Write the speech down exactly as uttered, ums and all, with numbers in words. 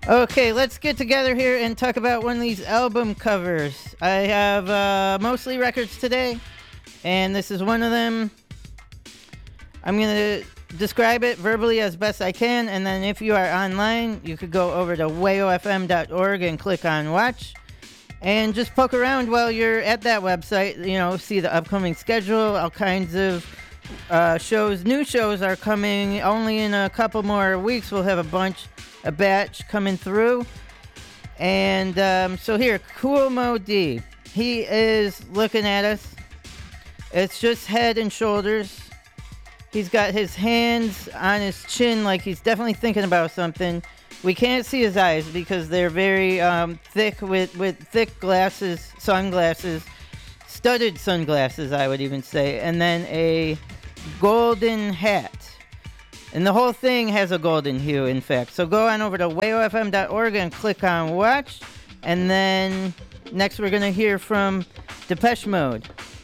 Okay, let's get together here and talk about one of these album covers. I have uh, mostly records today, and this is one of them. I'm going to describe it verbally as best I can, and then if you are online, you could go over to wayo f m dot org and click on watch, and just poke around while you're at that website, you know, see the upcoming schedule, all kinds of uh, shows. New shows are coming only in a couple more weeks. We'll have a bunch, a batch coming through. And um, so here, Kool Moe Dee, he is looking at us. It's just head and shoulders. He's got his hands on his chin like he's definitely thinking about something. We can't see his eyes because they're very um, thick with, with thick glasses, sunglasses, studded sunglasses, I would even say, and then a golden hat. And the whole thing has a golden hue, in fact. So go on over to wayo f m dot org and click on watch. And then next we're going to hear from Depeche Mode.